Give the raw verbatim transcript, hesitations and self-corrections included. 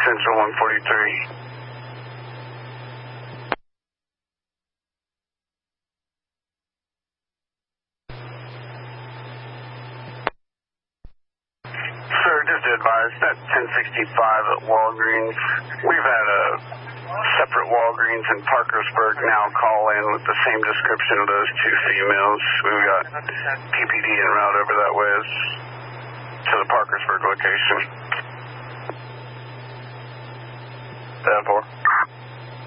Central one forty-three. Sir, just to advise, that ten sixty-five at Walgreens, we've had a separate Walgreens in Parkersburg now call in with the same description of those two females. We've got P P D en route over that way to the Parkersburg location. ten four.